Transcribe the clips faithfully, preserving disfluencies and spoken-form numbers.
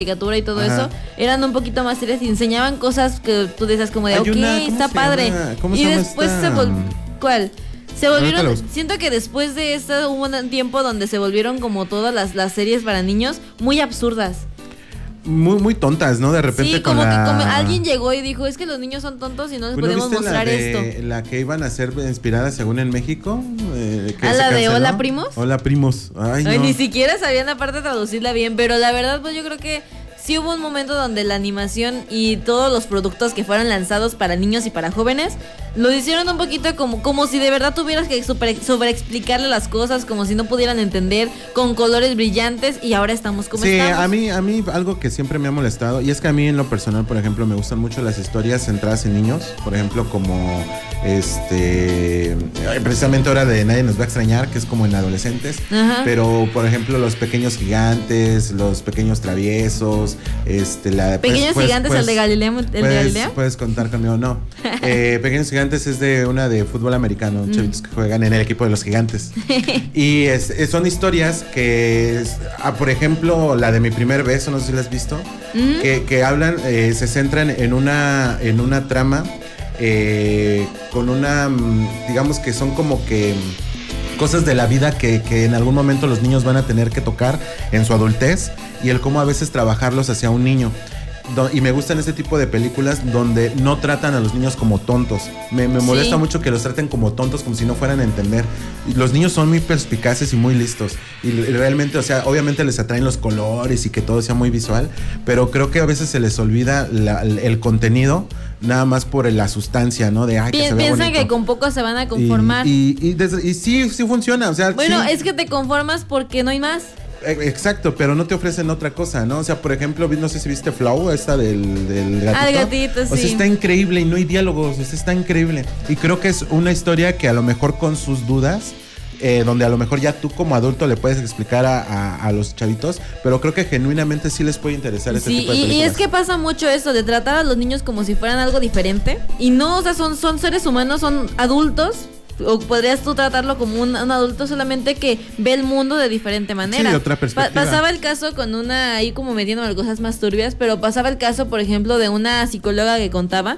caricatura y todo Ajá. eso, eran un poquito más serias y enseñaban cosas que tú decías como de, Hay ok, una, ¿cómo está se padre. llama? ¿Cómo Y se llama después esta? se volvió... ¿Cuál? Se volvieron, Ahorita los- siento que después de eso hubo un tiempo donde se volvieron como todas las, las series para niños muy absurdas. Muy, muy tontas, ¿no? De repente Sí, con como la... que como alguien llegó y dijo, es que los niños son tontos y no les Pues, ¿no podemos viste mostrar la de, esto. La que iban a ser inspirada según en México. Eh, que ¿Ah, se la de canceló. Hola, Primos? Hola Primos. Ay, Ay, no. ni siquiera sabían aparte traducirla bien, pero la verdad pues yo creo que sí hubo un momento donde la animación y todos los productos que fueron lanzados para niños y para jóvenes lo hicieron un poquito como, como si de verdad tuvieras que sobre, sobreexplicarle las cosas, como si no pudieran entender, con colores brillantes, y ahora estamos como Sí, estamos. a mí, a mí algo que siempre me ha molestado, y es que a mí en lo personal, por ejemplo, me gustan mucho las historias centradas en niños, por ejemplo, como este, precisamente ahora de Nadie nos va a extrañar, que es como en adolescentes, Ajá. pero por ejemplo Los Pequeños Gigantes, Los Pequeños Traviesos, este, la Pequeños pues, Gigantes, pues, el de Galilea, el de puedes, Galilea. puedes contar conmigo, no. Eh, Pequeños Gigantes es de una de fútbol americano, Mm. chavitos que juegan en el equipo de los Gigantes. Y es, es- son historias que, es- ah, por ejemplo, la de Mi Primer Beso, no sé si la has visto, Mm. que, que hablan, eh, se centran en una, en una trama eh, con una, mm, digamos que son como que mm, cosas de la vida que, que en algún momento los niños van a tener que tocar en su adultez, y el cómo a veces trabajarlos hacia un niño. Do- Y me gustan este tipo de películas donde no tratan a los niños como tontos. Me, me molesta Sí. mucho que los traten como tontos, como si no fueran a entender. Y los niños son muy perspicaces y muy listos. Y l- realmente, o sea, obviamente les atraen los colores y que todo sea muy visual, pero creo que a veces se les olvida la- el contenido nada más por la sustancia, ¿no? De, ay, que Pi- se vea piensan bonito. que con poco se van a conformar. Y, y, y desde- y sí, sí funciona, o sea, Bueno, sí. es que te conformas porque no hay más. Eh, Exacto, pero no te ofrecen otra cosa, ¿no? O sea, por ejemplo, vi- no sé si viste Flow, esta del, del gatito. Ah, el gatito, O sea, sí. está increíble y no hay diálogos, o sea, está increíble. Y creo que es una historia que a lo mejor con sus dudas, eh, donde a lo mejor ya tú como adulto le puedes explicar a, a- a los chavitos, pero creo que genuinamente sí les puede interesar este Sí, tipo de y, películas. y es que pasa mucho eso de tratar a los niños como si fueran algo diferente. Y no, o sea, son, son seres humanos, son adultos. O podrías tú tratarlo como un, un adulto solamente que ve el mundo de diferente manera. Sí, de otra perspectiva. pasaba el caso con una, ahí como metiéndome cosas más turbias, pero pasaba el caso, por ejemplo, de una psicóloga que contaba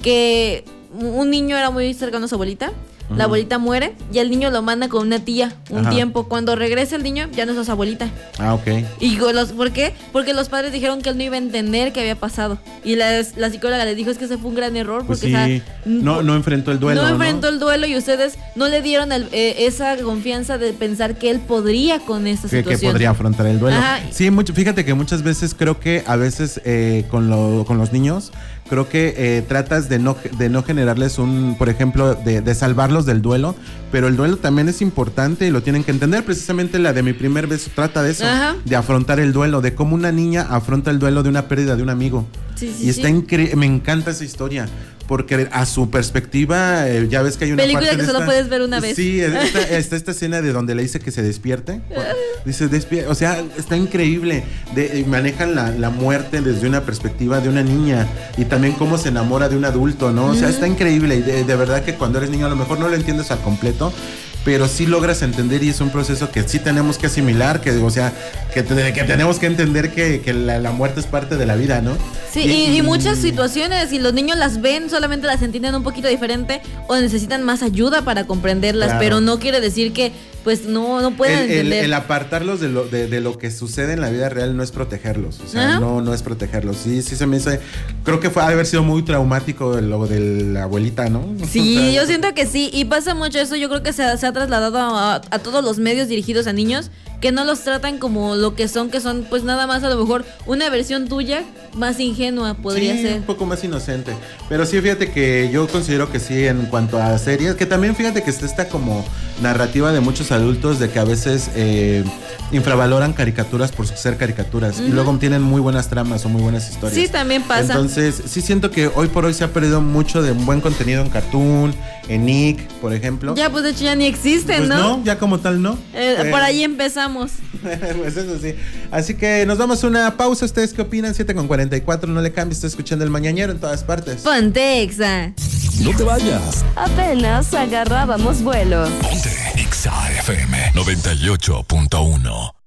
que un niño era muy cercano a su abuelita. Ujú. La abuelita muere y el niño lo manda con una tía un Ajá. tiempo. Cuando regresa el niño, ya no es su abuelita. Ah, ok. Y con los, ¿por qué? Porque los padres dijeron que él no iba a entender qué había pasado. Y la, la psicóloga le dijo, es que ese fue un gran error. Pues Porque, sí, o sea, no, no enfrentó el duelo, no ¿no? enfrentó el duelo y ustedes no le dieron el- eh, esa confianza de pensar que él podría con esta que, que situación. podría afrontar el duelo. Ajá. Sí, mucho, fíjate que muchas veces creo que a veces eh, con, lo- con los niños, creo que eh, tratas de no, de no generarles un, por ejemplo, de, de salvarlos del duelo, pero el duelo también es importante y lo tienen que entender. Precisamente la de Mi Primer Beso trata de eso, Ajá. de afrontar el duelo, de cómo una niña afronta el duelo de una pérdida de un amigo. Sí, sí, Y está sí. increíble, me encanta esa historia. Porque a su perspectiva, eh, ya ves que hay una Película parte que en solo esta- puedes ver una vez. Sí, está, está esta escena de donde le dice que se despierte. Dice, despierte. O sea, está increíble. De, eh, manejan la, la muerte desde una perspectiva de una niña. Y también cómo se enamora de un adulto, ¿no? O sea, está increíble. Y de, de verdad que cuando eres niño a lo mejor no lo entiendes al completo, pero sí logras entender, y es un proceso que sí tenemos que asimilar, que, o sea, que, te- que tenemos que entender que, que la, la muerte es parte de la vida, ¿no? Sí, y, y muchas situaciones, y los niños las ven, solamente las entienden un poquito diferente o necesitan más ayuda para comprenderlas, Claro. pero no quiere decir que pues no, no pueden El, el- entender. el apartarlos de lo, de, de lo que sucede en la vida real no es protegerlos. O sea, Ajá. no, no es protegerlos. Sí, sí se me hizo. Creo que fue ha de haber sido muy traumático lo de la abuelita, ¿no? Sí, O sea, yo siento que sí, y pasa mucho eso, yo creo que se, ha- se ha trasladado a, a todos los medios dirigidos a niños, que no los tratan como lo que son, que son pues nada más a lo mejor una versión tuya más ingenua podría sí, ser. un poco más inocente. Pero sí, fíjate que yo considero que sí, en cuanto a series, que también fíjate que está esta como narrativa de muchos adultos de que a veces eh, infravaloran caricaturas por ser caricaturas, y Ujú. luego tienen muy buenas tramas o muy buenas historias. Sí, también pasa. Entonces, sí siento que hoy por hoy se ha perdido mucho de buen contenido en Cartoon, en Nick, por ejemplo. Ya, pues de hecho ya ni existen, Pues ¿no? no, ya como tal no. Eh, Eh, por ahí empezamos. pues eso sí. Así que nos damos una pausa. ¿Ustedes qué opinan? siete con cuarenta y cuatro, no le cambies, estoy escuchando El Mañanero en todas partes. Ponte Exa. No te vayas. Apenas agarrábamos vuelo. Ponte Exa F M noventa y ocho punto uno.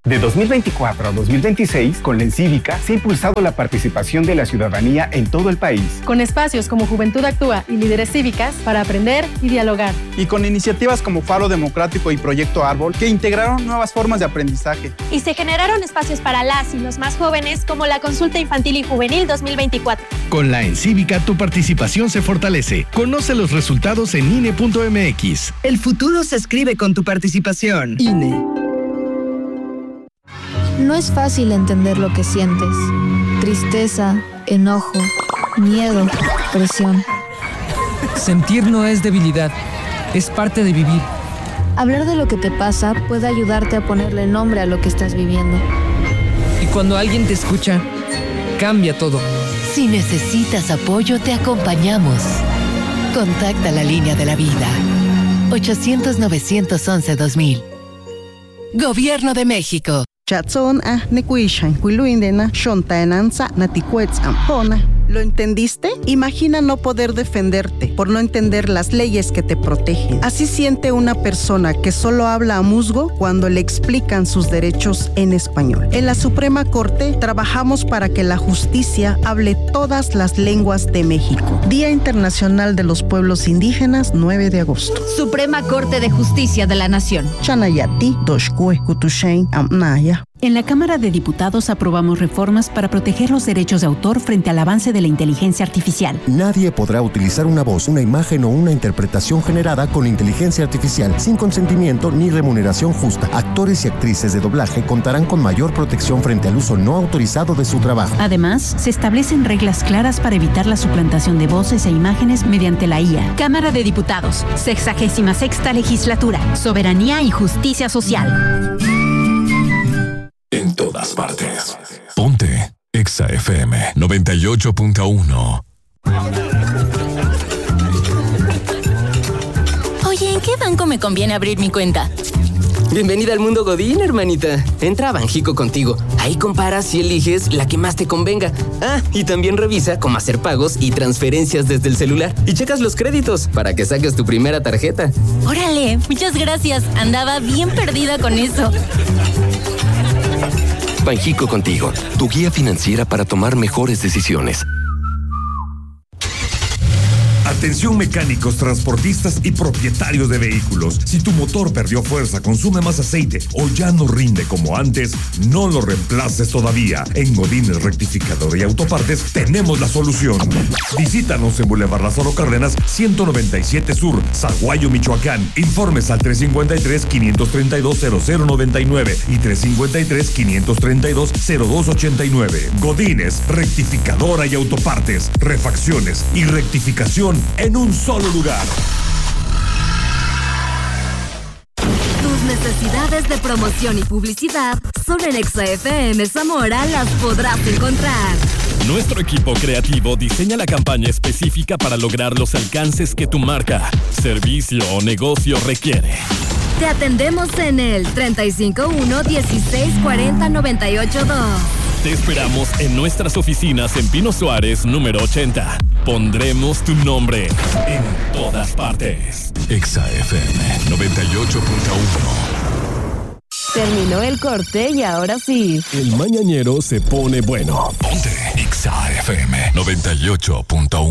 De dos mil veinticuatro a dos mil veintiséis, con la Encívica se ha impulsado la participación de la ciudadanía en todo el país. Con espacios como Juventud Actúa y Líderes Cívicas para aprender y dialogar. Y con iniciativas como Faro Democrático y Proyecto Árbol que integraron nuevas formas de aprendizaje. Y se generaron espacios para las y los más jóvenes como la Consulta Infantil y Juvenil dos mil veinticuatro. Con la Encívica tu participación se fortalece. Conoce los resultados en I N E punto M X. El futuro se escribe con tu participación. I N E. No es fácil entender lo que sientes. Tristeza, enojo, miedo, presión. Sentir no es debilidad, es parte de vivir. Hablar de lo que te pasa puede ayudarte a ponerle nombre a lo que estás viviendo. Y cuando alguien te escucha, cambia todo. Si necesitas apoyo, te acompañamos. Contacta la línea de la vida. ochocientos, novecientos once, dos mil. Gobierno de México. Chatson a nekuishan kuiluindena shontaenanza naticuets ampona. ¿Lo entendiste? Imagina no poder defenderte por no entender las leyes que te protegen. Así siente una persona que solo habla a musgo cuando le explican sus derechos en español. En la Suprema Corte trabajamos para que la justicia hable todas las lenguas de México. Día Internacional de los Pueblos Indígenas, nueve de agosto. Suprema Corte de Justicia de la Nación. Chanayati, Doshkue, Kutushain, Amnaya. En la Cámara de Diputados aprobamos reformas para proteger los derechos de autor frente al avance de la inteligencia artificial. Nadie podrá utilizar una voz, una imagen o una interpretación generada con inteligencia artificial sin consentimiento ni remuneración justa. Actores y actrices de doblaje contarán con mayor protección frente al uso no autorizado de su trabajo. Además, se establecen reglas claras para evitar la suplantación de voces e imágenes mediante la I A. Cámara de Diputados, sexagésima sexta legislatura, soberanía y justicia social. En todas partes. Ponte Exa F M noventa y ocho punto uno. Oye, ¿en qué banco me conviene abrir mi cuenta? Bienvenida al mundo Godín, hermanita. Entra a Banjico Contigo. Ahí comparas y eliges la que más te convenga. Ah, y también revisa cómo hacer pagos y transferencias desde el celular. Y checas los créditos para que saques tu primera tarjeta. Órale, muchas gracias. Andaba bien perdida con eso. Banjico Contigo, tu guía financiera para tomar mejores decisiones. Atención mecánicos, transportistas y propietarios de vehículos. Si tu motor perdió fuerza, consume más aceite o ya no rinde como antes, no lo reemplaces todavía. En Godínez Rectificador y Autopartes tenemos la solución. Visítanos en Boulevard Lázaro Cárdenas, ciento noventa y siete Sur, Zaguayo, Michoacán. Informes al tres cinco tres, quinientos treinta y dos, cero cero noventa y nueve y tres cinco tres, quinientos treinta y dos, cero dos ochenta y nueve. Godínez Rectificadora y Autopartes. Refacciones y rectificación en un solo lugar. Tus necesidades de promoción y publicidad solo en Exa F M Zamora las podrás encontrar. Nuestro equipo creativo diseña la campaña específica para lograr los alcances que tu marca, servicio o negocio requiere. Te atendemos en el treinta y cinco uno, dieciséis cuarenta, noventa y ocho dos. Te esperamos en nuestras oficinas en Pino Suárez, número ochenta. Pondremos tu nombre en todas partes. Exa F M noventa y ocho punto uno. Terminó el corte y ahora sí. El mañanero se pone bueno. Ponte Exa F M noventa y ocho punto uno.